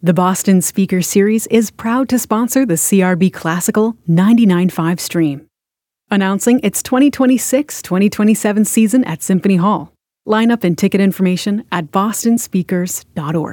The Boston Speaker Series is proud to sponsor the CRB Classical 99.5 stream. Announcing its 2026-2027 season at Symphony Hall. Lineup and ticket information at bostonspeakers.org.